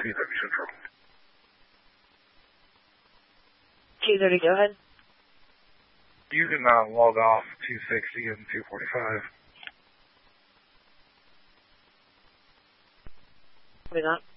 230 Central. 230, go ahead. You can log off 260 and 245. Copy that.